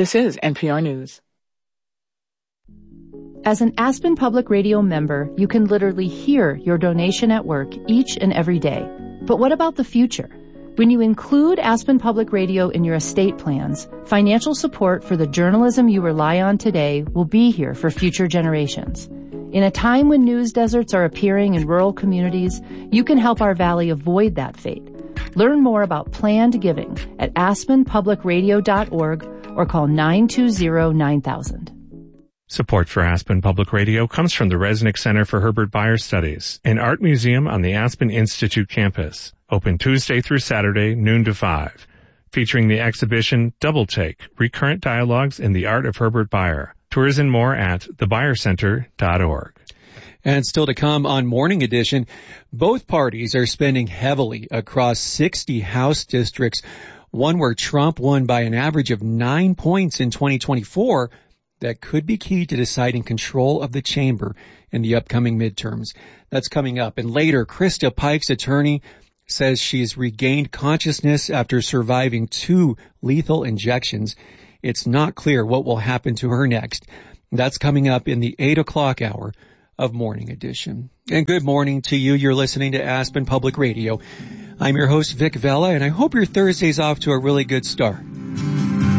This is NPR News. As an Aspen Public Radio member, you can literally hear your donation at work each and every day. But what about the future? When you include Aspen Public Radio in your estate plans, financial support for the journalism you rely on today will be here for future generations. In a time when news deserts are appearing in rural communities, you can help our valley avoid that fate. Learn more about planned giving at aspenpublicradio.org or call 920-9000. Support for Aspen Public Radio comes from the Resnick Center for Herbert Bayer Studies, an art museum on the Aspen Institute campus, open Tuesday through Saturday, noon to 5, featuring the exhibition Double Take, Recurrent Dialogues in the Art of Herbert Bayer. Tours and more at thebuyercenter.org. And still to come on Morning Edition, both parties are spending heavily across 60 House districts, one where Trump won by an average of 9 points in 2024 that could be key to deciding control of the chamber in the upcoming midterms. That's coming up. And later, Krista Pike's attorney says she's regained consciousness after surviving 2 lethal injections. It's not clear what will happen to her next. That's coming up in the 8 o'clock hour of Morning Edition. And good morning to you. You're listening to Aspen Public Radio. I'm your host, Vic Vela, and I hope your Thursday's off to a really good start.